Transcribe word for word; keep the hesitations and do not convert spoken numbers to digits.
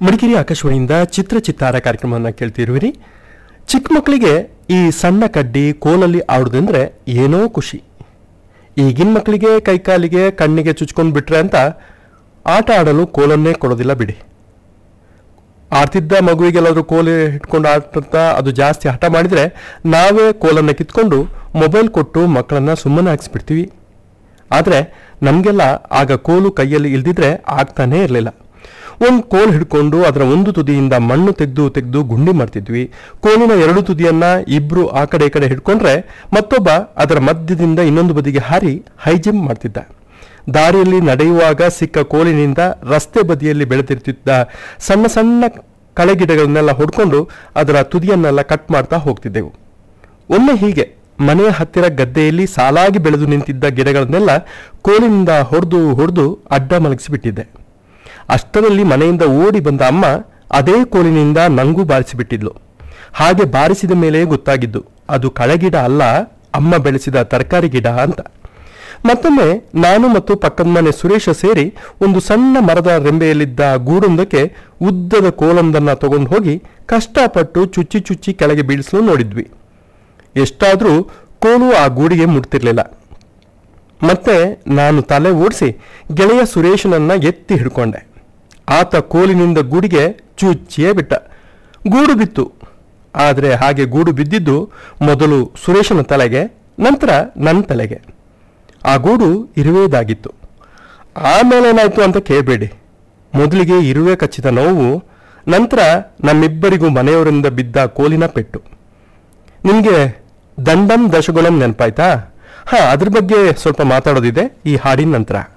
ಮಡಿಕೇರಿ ಆಕಾಶವಾಣಿಯಿಂದ ಚಿತ್ರ ಚಿತ್ತಾರ ಕಾರ್ಯಕ್ರಮವನ್ನು ಕೇಳ್ತಿರುವಿರಿ. ಚಿಕ್ಕ ಮಕ್ಕಳಿಗೆ ಈ ಸಣ್ಣ ಕಡ್ಡಿ ಕೋಲಲ್ಲಿ ಆಡುದಂದ್ರೆ ಏನೋ ಖುಷಿ. ಈಗಿನ ಮಕ್ಕಳಿಗೆ ಕೈಕಾಲಿಗೆ ಕಣ್ಣಿಗೆ ಚುಚ್ಕೊಂಡು ಬಿಟ್ರೆ ಅಂತ ಆಟ ಆಡಲು ಕೋಲನ್ನೇ ಕೊಡೋದಿಲ್ಲ ಬಿಡಿ. ಆಡ್ತಿದ್ದ ಮಗುವಿಗೆಲ್ಲಾದ್ರೂ ಕೋಲು ಇಟ್ಕೊಂಡು ಆಡ್ತಾ ಅದು ಜಾಸ್ತಿ ಹಠ ಮಾಡಿದರೆ ನಾವೇ ಕೋಲನ್ನು ಕಿತ್ಕೊಂಡು ಮೊಬೈಲ್ ಕೊಟ್ಟು ಮಕ್ಕಳನ್ನ ಸುಮ್ಮನೆ ಹಾಕ್ಸ್ಬಿಡ್ತೀವಿ. ಆದರೆ ನಮಗೆಲ್ಲ ಆಗ ಕೋಲು ಕೈಯಲ್ಲಿ ಇಲ್ದಿದ್ರೆ ಆಗ್ತಾನೇ ಇರಲಿಲ್ಲ. ಒಂದು ಕೋಲು ಹಿಡ್ಕೊಂಡು ಅದರ ಒಂದು ತುದಿಯಿಂದ ಮಣ್ಣು ತೆಗೆದು ತೆಗೆದು ಗುಂಡಿ ಮಾಡ್ತಿದ್ವಿ. ಕೋಲಿನ ಎರಡು ತುದಿಯನ್ನ ಇಬ್ರು ಆ ಕಡೆ ಈ ಕಡೆ ಹಿಡ್ಕೊಂಡ್ರೆ ಮತ್ತೊಬ್ಬ ಅದರ ಮಧ್ಯದಿಂದ ಇನ್ನೊಂದು ಬದಿಗೆ ಹಾರಿ ಹೈಜಂಪ್ ಮಾಡ್ತಿದ್ದ. ದಾರಿಯಲ್ಲಿ ನಡೆಯುವಾಗ ಸಿಕ್ಕ ಕೋಲಿನಿಂದ ರಸ್ತೆ ಬದಿಯಲ್ಲಿ ಬೆಳೆದಿರ್ತಿದ್ದ ಸಣ್ಣ ಸಣ್ಣ ಕಳೆಗಿಡಗಳನ್ನೆಲ್ಲ ಹೊಡ್ಕೊಂಡು ಅದರ ತುದಿಯನ್ನೆಲ್ಲ ಕಟ್ ಮಾಡ್ತಾ ಹೋಗ್ತಿದ್ದೆವು. ಒಮ್ಮೆ ಹೀಗೆ ಮನೆಯ ಹತ್ತಿರ ಗದ್ದೆಯಲ್ಲಿ ಸಾಲಾಗಿ ಬೆಳೆದು ನಿಂತಿದ್ದ ಗಿಡಗಳನ್ನೆಲ್ಲ ಕೋಲಿನಿಂದ ಹೊಡೆದು ಹೊಡೆದು ಅಡ್ಡ ಮಲಗಿಸಿಬಿಟ್ಟಿದ್ದೆ. ಅಷ್ಟರಲ್ಲಿ ಮನೆಯಿಂದ ಓಡಿ ಬಂದ ಅಮ್ಮ ಅದೇ ಕೋಲಿನಿಂದ ನಂಗೂ ಬಾರಿಸಿಬಿಟ್ಟಿದ್ಲು. ಹಾಗೆ ಬಾರಿಸಿದ ಮೇಲೆ ಗೊತ್ತಾಗಿದ್ದು ಅದು ಕಳೆಗಿಡ ಅಲ್ಲ, ಅಮ್ಮ ಬೆಳೆಸಿದ ತರಕಾರಿ ಗಿಡ ಅಂತ. ಮತ್ತೊಮ್ಮೆ ನಾನು ಮತ್ತು ಪಕ್ಕದ ಮನೆ ಸುರೇಶ ಸೇರಿ ಒಂದು ಸಣ್ಣ ಮರದ ರೆಂಬೆಯಲ್ಲಿದ್ದ ಗೂಡೊಂದಕ್ಕೆ ಉದ್ದದ ಕೋಲೊಂದನ್ನು ತಗೊಂಡು ಹೋಗಿ ಕಷ್ಟಪಟ್ಟು ಚುಚ್ಚಿ ಚುಚ್ಚಿ ಕೆಳಗೆ ಬೀಳಿಸಲು ನೋಡಿದ್ವಿ. ಎಷ್ಟಾದರೂ ಕೋಲು ಆ ಗೂಡಿಗೆ ಮುಟ್ತಿರ್ಲಿಲ್ಲ. ಮತ್ತೆ ನಾನು ತಲೆ ಓಡಿಸಿ ಗೆಳೆಯ ಸುರೇಶನನ್ನ ಎತ್ತಿ ಹಿಡ್ಕೊಂಡೆ. ಆತ ಕೋಲಿನಿಂದ ಗೂಡಿಗೆ ಚುಚ್ಚಿಯೇ ಬಿಟ್ಟ. ಗೂಡು ಬಿತ್ತು. ಆದರೆ ಹಾಗೆ ಗೂಡು ಬಿದ್ದಿದ್ದು ಮೊದಲು ಸುರೇಶನ ತಲೆಗೆ, ನಂತರ ನನ್ನ ತಲೆಗೆ. ಆ ಗೂಡು ಇರುವೆದಾಗಿತ್ತು. ಆಮೇಲೆ ಏನಾಯ್ತು ಅಂತ ಕೇಳಬೇಡಿ. ಮೊದಲಿಗೆ ಇರುವೆ ಕಚ್ಚಿದ ನೋವು, ನಂತರ ನಮ್ಮಿಬ್ಬರಿಗೂ ಮನೆಯವರಿಂದ ಬಿದ್ದ ಕೋಲಿನ ಪೆಟ್ಟು. ನಿಮಗೆ ದಂಡಂ ದಶಗುಣಂ ನೆನಪಾಯ್ತಾ? ಹಾ, ಅದ್ರ ಬಗ್ಗೆ ಸ್ವಲ್ಪ ಮಾತಾಡೋದಿದೆ ಈ ಹಾಡಿನ ನಂತರ.